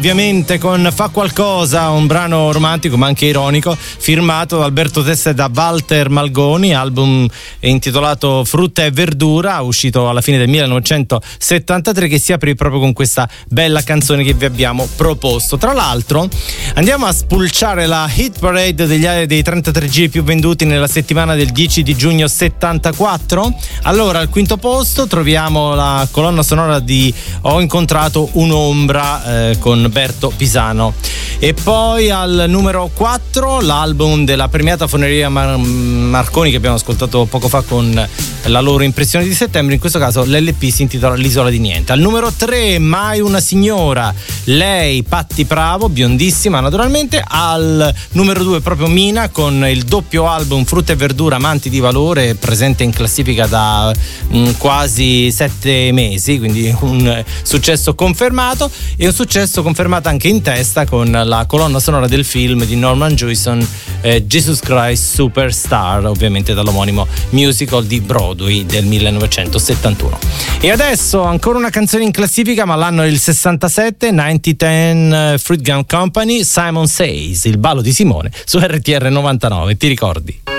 Ovviamente con Fa Qualcosa, un brano romantico ma anche ironico, firmato da Alberto Testa e da Walter Malgoni, album intitolato Frutta e Verdura, uscito alla fine del 1973, che si apre proprio con questa bella canzone che vi abbiamo proposto. Tra l'altro andiamo a spulciare la hit parade dei 33 giri più venduti nella settimana del 10 di giugno 74. Allora, al quinto posto troviamo la colonna sonora di Ho incontrato un'ombra con Berto Pisano, e poi al numero 4 l'album della premiata Foneria Marconi, che abbiamo ascoltato poco fa con la loro impressione di settembre. In questo caso l'LP si intitola L'isola di niente. Al numero 3 Mai una signora, lei Patti Bravo, biondissima naturalmente. Al numero 2 proprio Mina con il doppio album Frutta e Verdura Amanti di Valore, presente in classifica da quasi 7 mesi, quindi un successo confermato, e un successo confermato anche in testa con la colonna sonora del film di Norman Jewison, Jesus Christ Superstar, ovviamente dall'omonimo musical di Broadway del 1971. E adesso ancora una canzone in classifica, ma l'anno è il 67, 9010 Fruit Gum Company, Simon Says, il ballo di Simone su RTR 99, ti ricordi?